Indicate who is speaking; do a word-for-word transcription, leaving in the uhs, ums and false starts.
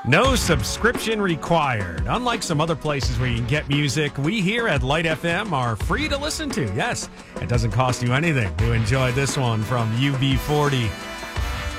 Speaker 1: No subscription required. Unlike some other places where you can get music, we here at Light F M are free to listen to. Yes, it doesn't cost you anything to enjoy this one from U B forty.